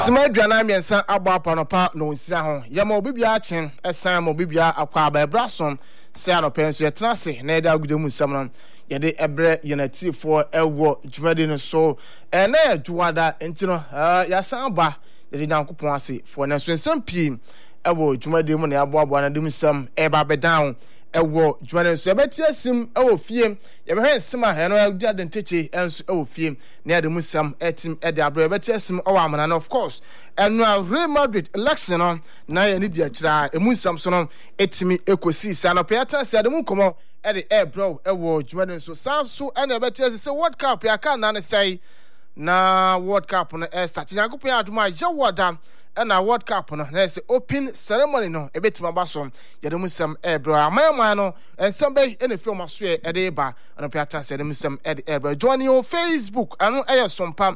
Smadwana miensa agba panopa no nsia ho yema obibia achen esan mo bibia akwa ababrasom se anopen so yetena se na eda agudemu nsam no yede ebre yenatifo ewo dwumade no so na adwada entino ya san ba yede nyankopon ase fo na so nsam pii ewo dwumade mu na yaboabo na dem nsam eba bedown ewo dwumade so yebeti asim ewo fie yebehwe nsem a no adi adenteche enso ewo fie na yade musam etim ede abro yebeti asim ewo amana na of course enu Real Madrid election no na ye ni dia kira emusam so no etimi ekosi sa no peata se ade mu komo ede bro ewo dwumade so sanso ena yebeti ase World Cup ya kan na ne sei na World Cup no start nyankopon aduma ya woda na World Cup no na say open ceremony no ebetima baso yede musam bro amama no ensem be ene film aso ede ba no piata say yede musam ede bro join you Facebook anu sompa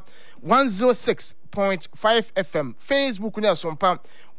106.5 FM Facebook ni sompa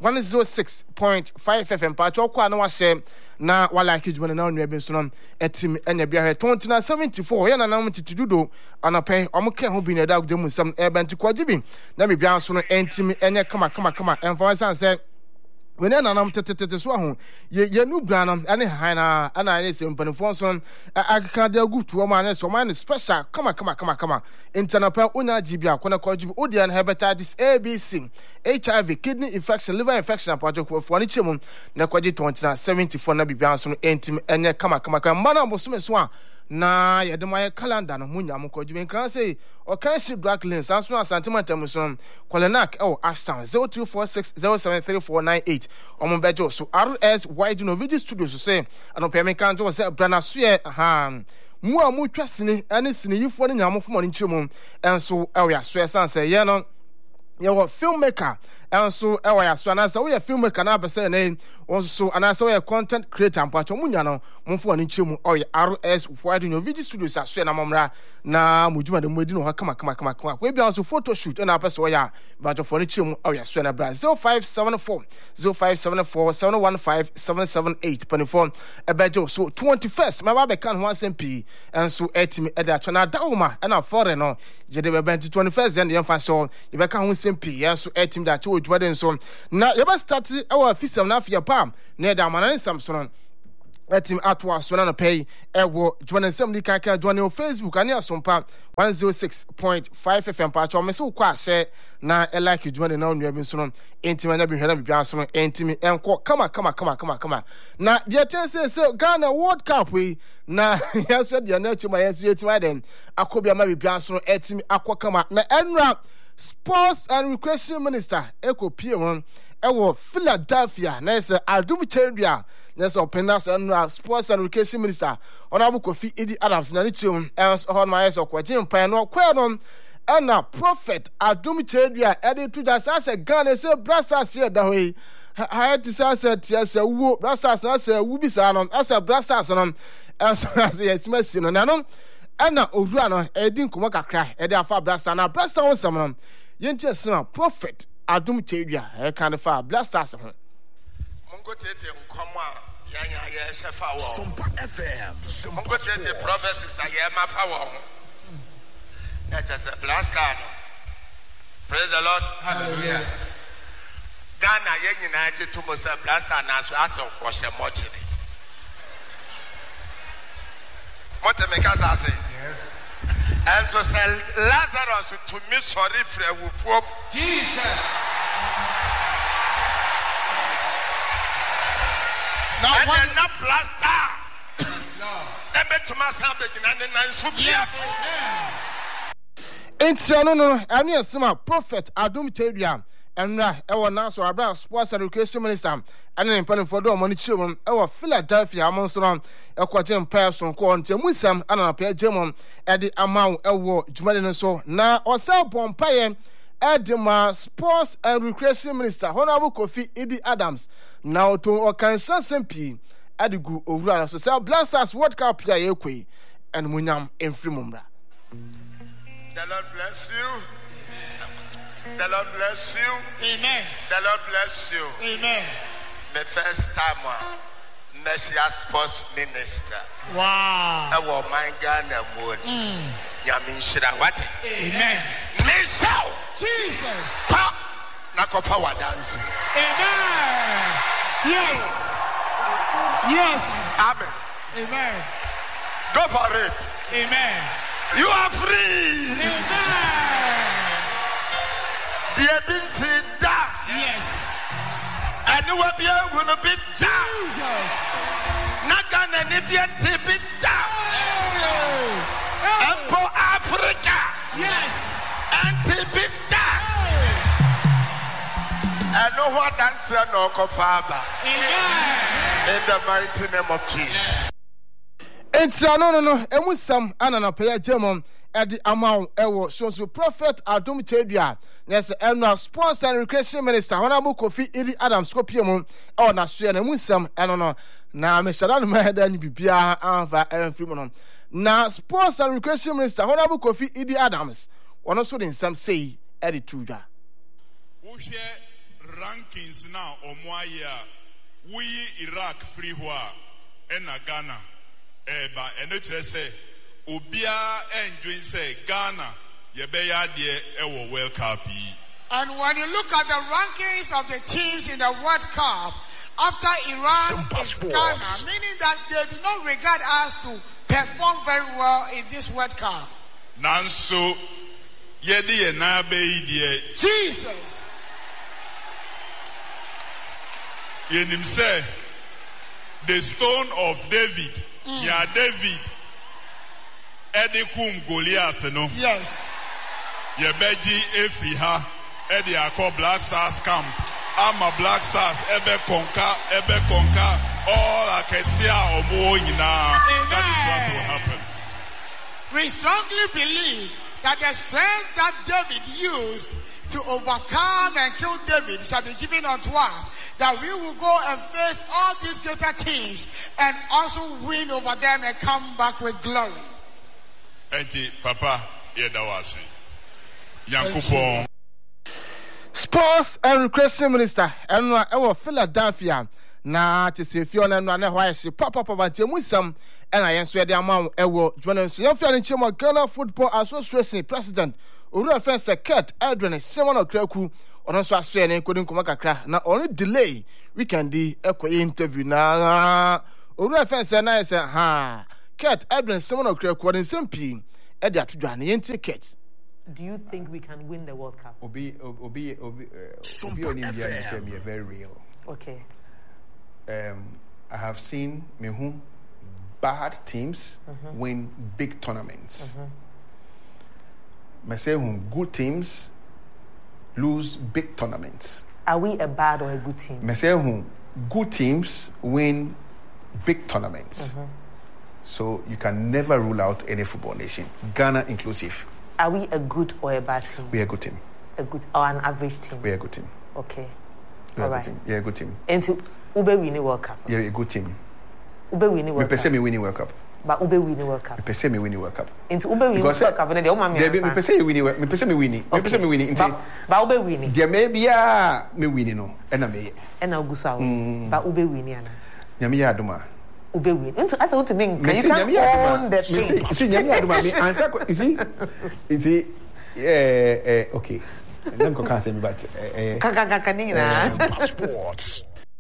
106.5 FM pa chokwa na wa share na wala kijuma na onwe be so no etim enya bia 2074 ya na nam titududo anapen omke ho bi na da gudemu sam benti kwajibi na me bia so no entim enya kama enfa say when na nam tete so ho ye nu branam ane haina ana ye se mpanifo so akaka da gutu ma na so man special kama internal onya gibia kona kwajibi odian hepatitis ABC HIV kidney infection liver infection apajoko fo ni chemu na kwaji 2074 na bibia so no entim enye kama mana bosume so a na yedema calendar no munya mo kwajibi nkran say o kan ship drug lens anso asantimantem so Kolenak Ashton 0246073498 omo bejo so RS Wide Novidi Studios so say anopeme kan to say brana so ye mu amu twasene ane sine yifo ne nyamofo mo nchemu enso ya so esanse ye no ye filmmaker enso ya so anasa we filmmaker na abese na onso anasa we content creator ampacho munya no mfo ne nchemu RS Wide Novidi Studios aso na momra na mujuma de mudi no ha kama we bia so photo shoot na apese we ya bajo for ne nchemu ya so na bra 0574 715 24 ebejo so 21st my baba kan ho asem enso etimi ede achona dauma na fore no jede be 21st and yemfa so ye be kan ho asem enso etimi da che odwade nso na ye be start our fisam na afia pam na eda manane samson etim atwa so na pay ewo dwone nsem di kaka dwone o Facebook ani asompa 106.5 FM pa cho me so kwa share na like dwone na onua bi so no entim anya bi hwera bi so no entim enko kama na je tense Ghana World Cup we na yaso de na chuma yaso etim aden akobia ma bi so no etim akwa kama na enra Sports and Recreation Minister Eko PM ewo Philadelphia na ese Adum Chendua na ese openas and Sports and Recreation Minister Honorable Kofi Idi Adams na nichum ens on my so kwaje mpan no kwanon na Prophet Adum Chendua ede to just as a Ghana say brasas here da hoyi ha ti say yes wo brasas na say wu bisa no as a brasas no as yetimasi no na no ana owura no edin komo kakra ede afa brasa na brasa won sam no yenti asema Prophet Adum Chendua kan fa blasters ho mongo tete nkomo a yanya ye shefa wo Sompa FM mongo tete prophecies a ye ma fa wo just a blaster no. Praise the Lord. Hallelujah. Ghana ye nyina je to mo se blaster na so ase ko she mo chiri what make us say Yes. And so say Lazarus to me sorry for Jesus. Now one not plaster. Lord. Ebe to myself the nan so Yes. enti no anu asema Prophet Adum Chendua enra ewo na so abra Sports and Recreation Minister ane mpanifo do mo ni chiom ewo Philadelphia amonso no ekwaje mpa ko nte musam ana na pa jemom ede amaw ewo dwumade no so na osel bompaye edema Sports and Recreation Minister Honorable Kofi Idi Adams na oto okansa sempi adigu owura na so say Blasters World Cup ya yekwe en munyam enfrimumra. The Lord bless you. The Lord bless you. Amen. The Lord bless you. Amen. The first time Messiah Sports Minister. Wow. I want my Ghana Yamin Shira what? Amen. Michelle. Jesus. kofa wa dance. Amen. Yes. Yes. Amen. Amen. Go for it. Amen. You are free. Amen. Dear Binsida. Yes. And you will be able to be down. Jesus. Not gonna need to be down. And for Africa. Yes. And to be down. I know what answer no kofaba. Amen. In the mighty name of Jesus. It's no. Emusam ananapaya jemom edi amount ewo so prophet Adom Chedua. Yes, and sports and recreation minister Honorable Kofi Idi Adams Kopium or na so na emusam no na me shada no meda ni bibia anfa enfrimono. Na sports and recreation minister Honorable Kofi Idi Adams one so den sam say edi truja. Wo hwe rankings now omoaya we Iraq free ho a na Ghana eba eno kire say obia enjoy say Ghana yebeya de ewo World Cup. And when you look at the rankings of the teams in the World Cup, after Iran is Ghana, meaning that they do not regard us to perform very well in this World Cup. Nanso yedi na be die Jesus. yenim say the stone of David, David Edikum Goliath no. Yes. Yebeji Efiha Edi Ako Black Stars camp. Ama Black Stars ebe konka all akesia omo yina. That is what will happen. We strongly believe that the strength that David used to overcome and kill David shall be given unto us, that we will go and face all these greater teams and also win over them and come back with glory. Enti Papa Yedawasi Yankupon. Sports and recreation minister and Philadelphia na tisi fiona na why she papa bantie musam and I answer the amount ewo joining so yan fiona chimo Ghana Football Association president Owura Fence Kurt Edwin Simon Okraku ono so aso ne kodin kuma kakra na only delay weekend di ekoye interview na Owura Fence na say ha Kurt Edwin Simon Okraku on sempi e de atodwa na yen ticket. Do you think we can win the World Cup? Obi on India is very real. Okay. I have seen bad teams win big tournaments. Good teams lose big tournaments. Are we a bad or a good team? Good teams win big tournaments. So you can never rule out any football nation, Ghana inclusive. Are we a good or a bad team? We are a good team. A good or an average team? We are a good team. Okay. All right. Yeah, a good team. And to Ube winning World Cup? Yeah, a good team. Ube winning World Cup? Me winning World Cup. But Ube winning World Cup? Me winning World Cup. Into Ube winning World Cup? And the Oma me winning. Me winning. But Ube winning? There may be me winning no. And I may. And I go but Ube winning. Nyami ya aduma. Ube win. Into as what mean? You can't own the thing. See, nyami ya aduma. Me answer. You see. Okay. Let me can't say me, but Sports.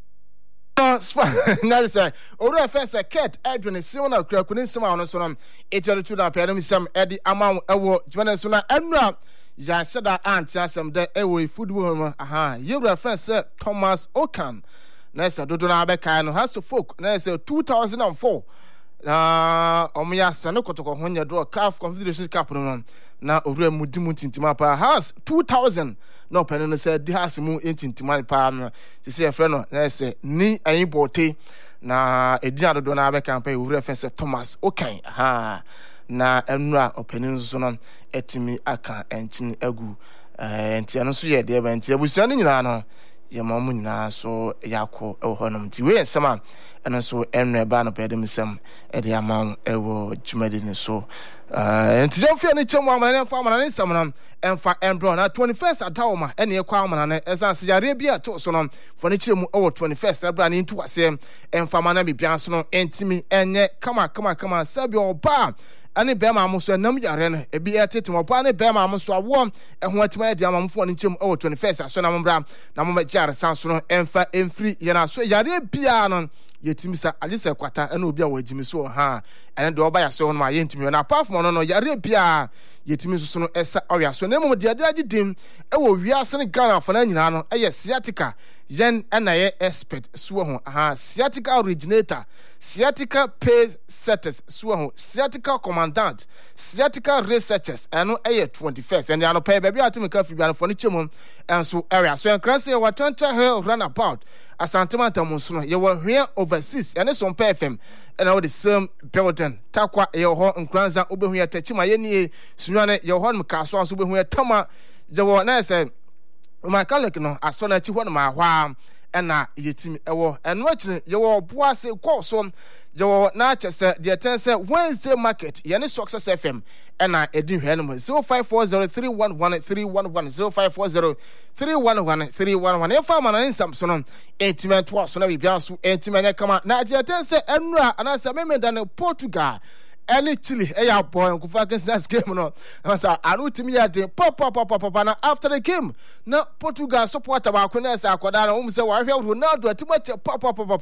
Na say Owura Fence Kurt Edwin Simon Okraku ni nsema ono so no etuatu na pere misam edi amount ewo jwana so na enra ya shada anti asem de ewo football no aha Owura Fence Thomas Okan na say dodo na abeka no has to folk na say 2004 na omuya sano kotoko honya do CAF Confederation Cup no na Owura mudimu tintima pa has 2000 no pene no say di has mu tintima pa na ti say frɛ no na say ni ayibote na edi adodo na abeka pa Owura Fence Thomas Okan ha na enura openi so no etimi aka enchin agu enti ano so ye de ba enti abusuan nyina no ye mamu nyina so yakɔ ɛwɔ hɔnom ti we nsɛm ɛno so ɛnwe ba no pɛde misɛm ɛde ama ɛwɔ dwumadi ne so enti jɛmfia ne kyɛm amana ne fa amana ne nsɛm no ɛmfa ɛmbro na 21st adawoma ɛne ɛkɔ amana ne ɛsan se yare bia to so no fo ne kyerɛ mu ɛwɔ 21st na bra ne ntu ase ɛmfa amana bibia so no ɛntimi ɛnyɛ kama sabi ɔba ane bema mo so nam yare no ebi etete mo pa ne bema mo so awo eho atima de amamfo ne nkyem 21st aso na mombra na mo jare sanso no emfa emfiri ye na so yare bia no yetimisa alisa kwata ene obi a wagimi so ha ene de oba ya so no ma yentimi na apart from no yare bia yetimi so no esa oya so na mo de ade agidim ewo wiase ne Ghana fa na nyina no eye sciatica yen ena ye expert so ho sciatica originator, sciatica pace setters so ho, sciatica commandant, sciatica researchers eno eye 21st and ano pay baby atimi ka fi bia no for ne chemu enso area so enkrase ye watanta hill runabout asantema monso no ye were here overseas ene so pay fm and all the same building takwa ye ho nkranza obehu ye tachima ye nie sunwane ye ho mkaso aso obehu ye tama je wo na say my colleague no aso na chi ho ma hwa ena yetimi ewo eno akire ye wo boase koso je wo na chese de tense Wednesday market ye ne Success FM ena edi hwe no 0540311311 0540311311 e fa mana nsam so no entiment wa so na bibia so entiment kama na de tense enura anasa memeda ne Portugal any Chile eya boy nkufa against game no asa anu timi ya de pop na after the game na Portugal supporter ba ko na sa akoda na um se wa hwe Ronaldo atimache pop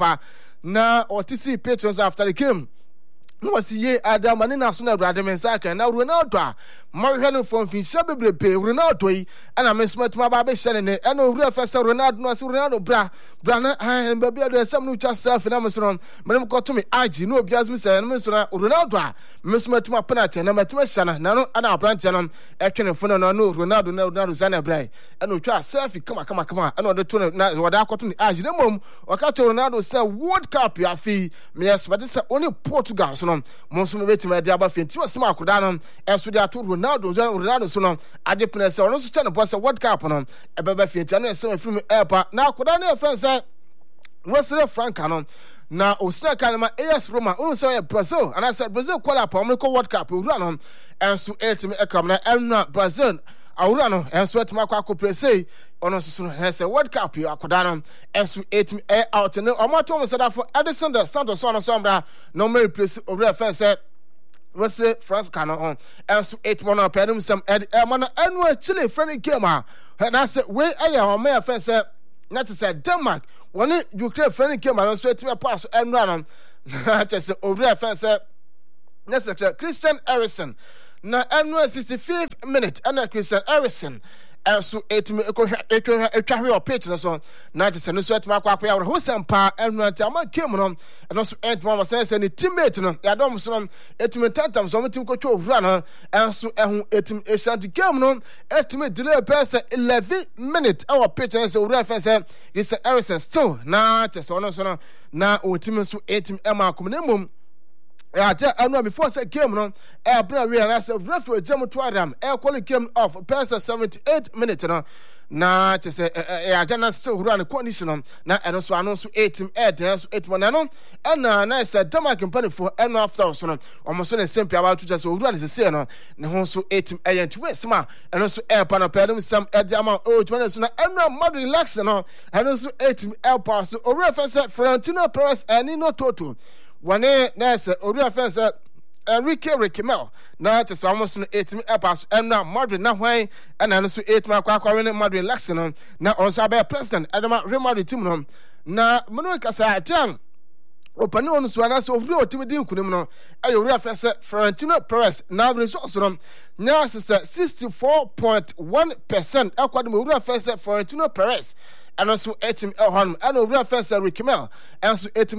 na otisi patrons after the game no wasi ye adam ani na so na brade mensa kan na Ronaldo a mahwe no from finsha bebrebe Ronaldo yi ana mesmatuma ba be hye ne ana owura fese Ronaldo no se Ronaldo bra na ba bia do esam no twa self na mesoro menem ko to me agi no obias me se no mesoro Ronaldo a mesmatuma penalty na matuma hye na no ana branch no etwene fo no Ronaldo zana brai ana otwa selfie kama ana odo to na wada akoto ni agi na mom o ka to Ronaldo say World Cup ya fi me expect say only Portugal so no monso me betima de aba fenti o sima akoda no enso de ato Ronaldo so no age pene se ono so che no boss World Cup no ebeba fenti no ese film airpa na akoda na friend say Wesley Franca no na osina kan ma AS Roma onu say Brazil and I said Brazil kwala pa America World Cup owura no enso etimi ekam na enna Brazil awura no enso etimi akwa play ono so no say World Cup akoda no enso etimi out no omato mo sada for Edison the Santos so no sombra no me replace owura fan say Wesley France can on enso 8 month pedum some man enu Chile friendly game and I said we aya my fan say not to say Denmark when Ukraine friendly game and so etimi pass enu an just owura fan say next Christian Eriksen na enu 65th minute and Christian Eriksen enso etimi etwa o pitch no so na je se no so etimi akwa ya ho sempa enu antama game no no so etimi ma say ni teammate no ya dom so no etimi tantam so etimi ko twa ovura no enso ehun etimi eshanti game no etimi delay pass 11 minutes our pitch and so reference say is Eriksen still na je se no so no na otimi so etimi ema akomnamum anu before say game no bra we na say referee jam to Adam call game off pass 78 minutes no na che say na still run condition no na eno so anu so 8 so 8 mo na no na say Denmark company for eno after so no omo so na simple about to just run say no ne ho so 8 ent we sma eno so pa na pedum sam ama so na eno mod relax no eno so 8 pass so referee say Florentino Perez ani no total wane nese ori offense Enrique Rekimel na te so almost no 8 pass and na Madrid na hwan and na so 8 ma kwa win Madrid election na also be president Adama Real Madrid team no na meno kasa atan opani onu so na so ofri otimi din kunim no ayo ori offense Florentino Perez na results no na 64.1% akwadum ori offense Florentino Perez and also 8 and over offense Rekimel and so 8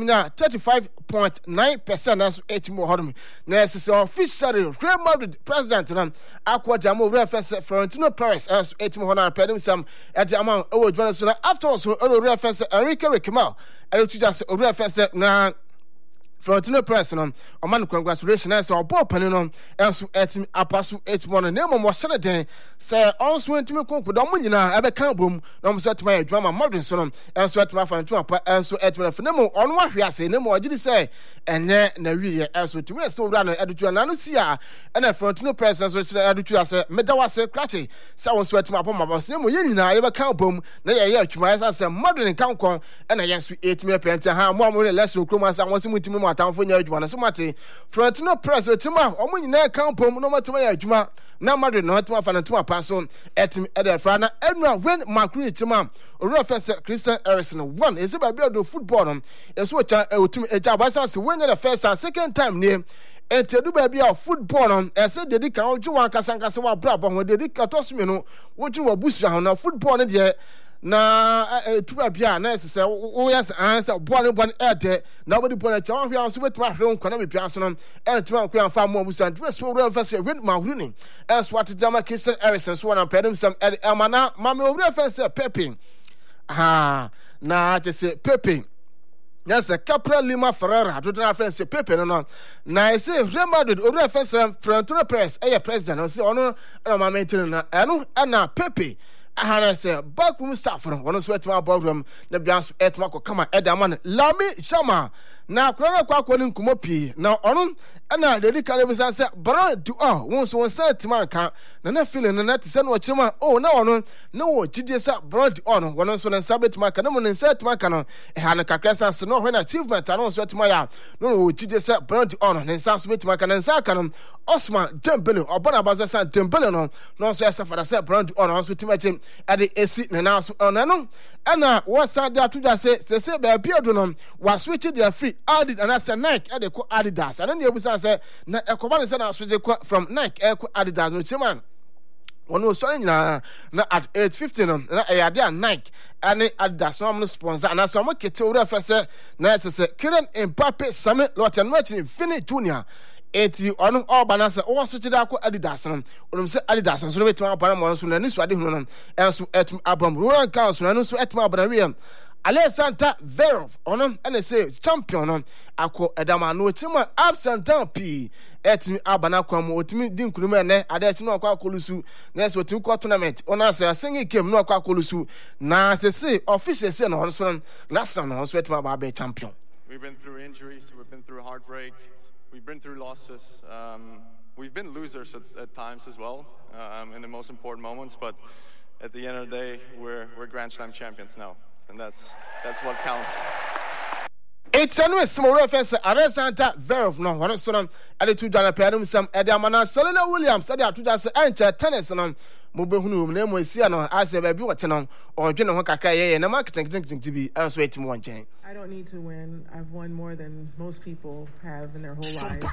35.9% and so 8 more necessary officially Real Madrid president akwa jam over offense Florentino Perez and so 8 more pedum some at the amount after also over offense Enrique Rekimel and to just over offense na Florentino Perez no oman congratulations so obo pani no enso etim apaso 8 mo no nemo mo hye den say onso entimi konkodo mo nyina ebe kan bom no mo so etima adwuma modern so no enso etima fa ntuma pa enso etima fa nemo ono ahwe ase nemo ogidi say enye na wiye enso timi ese owura no edutu na no si a na Florentino Perez enso edutu ase medawase krache say onso etima pa ma so nemo ye nyina ebe kan bom na ye adwuma ase modern kan kon na yenso etimi pente ha mo le lesson kroma sa won si mutimi mo atamfo nya adwuma no so mate Florentino Perez otima omo nyina kan pom no matema ya adwuma na Madrid no matema fa no tuma pa so etim edefra na enua when Macron tima owura first Christian Eriksen one ese ba bia do football no eso cha otim eja basa se when the first and second time ne entedu ba bia football no ese dedi kan oju wan kasankasa wa bra bo ho dedi ka tosumi no woju wa busu ha na football ne de na tuba bia na ese wo yes answer ball ede na body ball cha wan hwe so betuma hwe nkwana me pia so no entuma nkwa fa mo busan dress for real first win ma huruni as what dama Christian Eriksen so na pedem some amana mame over first Pepe na je se Pepe yes Capra Lima Ferreira do na friend se Pepe no na say Real Madrid over first Florentino Perez president no say ono na mame tin na eno na Pepe ahana say backroom staff no wono so etima ballroom na bianso etima ko kama edaman Lami Shama na krona kwa ni nkumo pi na ono na dedi kale bisa say bro do won so won say etima kan na feeling na te say no chima na ono na wo gidie say bro do no wono so na sabetima kan mo na say etima kan no ehana kakra sans no when achievement na so etima ya no wo gidie say bro do no na sans betima kan na kan Osman Dembele obona bazo say Dembele no so say for say bro do no so etima chem ade esi na na so no na wasa de atuja say be biodo no wa switch their free added and as a Nike ade ko Adidas and then ebusa say na ekoba ne say na switch from Nike ko Adidas no chiman ono so nyina na at 8:50 no na eyade a Nike ane Adidas no sponsor and as am kete ora fese na say Kylian Mbappe Sami Lotan Martin Fini Junior eti ono obana se wo so chida ko Adidas no onum se Adidas so no betima abana mo so na ni so ade hunu no enso etum abam Roland Garros no so etum abana wi Alexander Zverev ono ene se champion no akọ edama no chima ups and down p etimi abana kwam otimi di nkunum ene ade chi no akọ akolusu na se otimi ko tournament ona se asengi game no akọ akolusu na se official se no so last time no so etima ba be champion. We've been through injuries, we've been through heartbreak, we've been through losses. We've been losers at times as well, in the most important moments. But at the end of the day, we're Grand Slam champions now, and that's what counts. It's a new small reference. Alexander Zverev no one so no ade tu dana pedum sam ade amana Serena Williams ade atu da se enche tennis no mo be hunu na mo sia no ase ba bi wote no odwe no ho kakra ye na marketing bi anso etim won chen. I don't need to win. I've won more than most people have in their whole lives.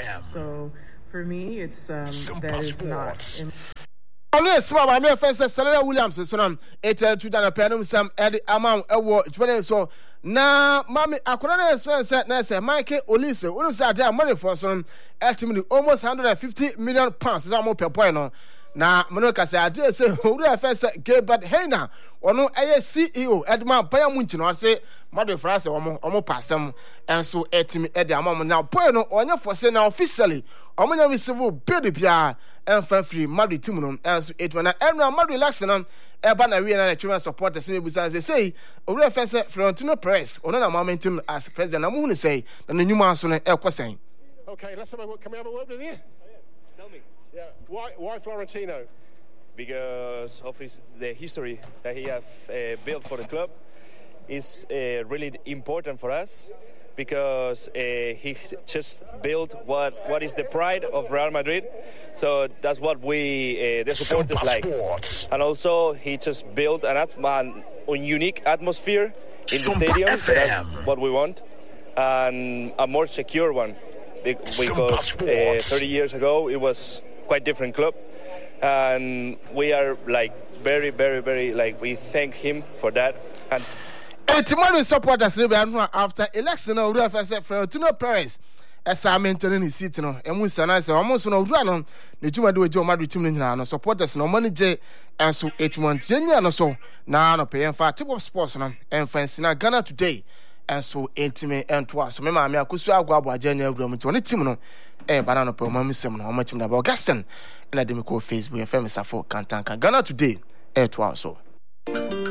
So for me, it's that is not. Only small by me first Serena Williams so no etel tu dana pedum sam ade amount ewo jwene so na mami akora na expense na say Michael Olise wonu say ade money for so estimate almost 150 million pounds is am per point no na mono ka say ade say owura first Gilbert Heiner ono eye CEO Edman Bayern Munich no say Madrid France omo passem enso etimi ede amam na point no onye for say na officially omo nya receive bid bia enfa free Madrid team no enso etimi na enra Madrid election no eba na we na children supporters me busa say owura first Florentino Perez ono na momentum as president na mu say na nyuma so no ekosen. Okay, can we have a word with you? Tell me. Yeah, why Florentino? Because of the history that he have built for the club is really important for us, because he just built what is the pride of Real Madrid. So that's what we the supporters like. And also he just built a unique atmosphere in the stadium. That's what we want, and a more secure one, because 30 years ago it was quite different club. And we are like very, very, very we thank him for that. And tomorrow supporters after election of Florentino Perez assignment in his seat no emu sana say almost no owura no ne juma de ojo Madrid team no no supporters no money je enso 8 months yenya no so na no pay for tip of sports no enfance na Ghana today enso intime ento so me ma me akosu agwa agenya awura mu ti team no banana pro mamisem no ma team na ba Augustin na dem ko Facebook FM safo kantanka Ghana today so